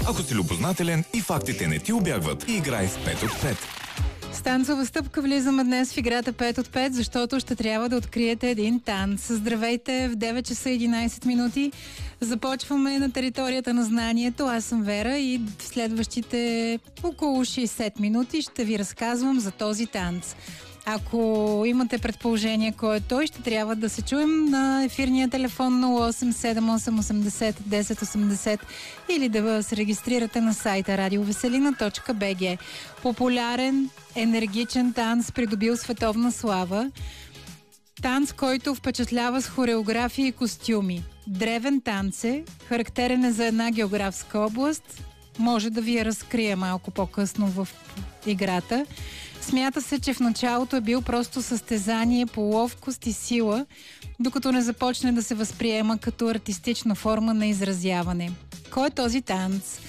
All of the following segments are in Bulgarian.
Ако си любознателен и фактите не ти убягват, играй в 5 от 5. С танцова стъпка влизаме днес в играта 5 от 5, защото ще трябва да откриете един танц. Здравейте, в 9 часа 11 минути започваме на територията на знанието. Аз съм Вера и в следващите около 60 минути ще ви разказвам за този танц. Ако имате предположение кой е той, ще трябва да се чуем на ефирния телефон 0878801080 или да се регистрирате на сайта radioveselina.bg. Популярен, енергичен танц, придобил световна слава. Танц, който впечатлява с хореография и костюми. Древен танц е, характерен е за една географска област. Може да ви я разкрия малко по-късно в играта. Смята се, че в началото е бил просто състезание по ловкост и сила, докато не започне да се възприема като артистична форма на изразяване. Кой е този танц?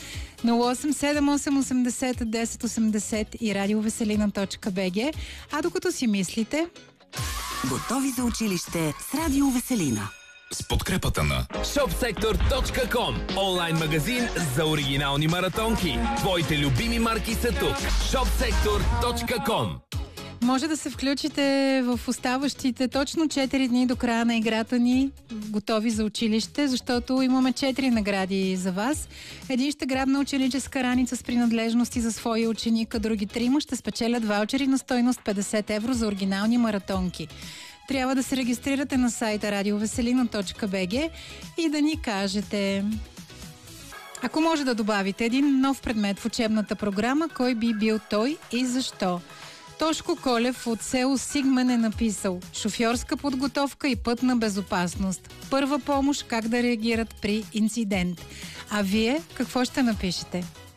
0878801080 и radioveselina.bg. А докато си мислите... Готови за училище с Радио Веселина. С подкрепата на shopsektor.com, онлайн магазин за оригинални маратонки. Твоите любими марки са тук. shopsektor.com. Може да се включите в оставащите точно 4 дни до края на играта ни, готови за училище, защото имаме 4 награди за вас. Един ще грабне ученическа раница с принадлежности за своя ученик, а други 3 ще спечелят ваучери на стойност 50 евро за оригинални маратонки. Трябва да се регистрирате на сайта radioveselina.bg и да ни кажете, ако може да добавите един нов предмет в учебната програма, кой би бил той и защо. Тошко Колев от село Сигмен е написал: шофьорска подготовка и пътна безопасност. Първа помощ, как да реагират при инцидент. А вие какво ще напишете?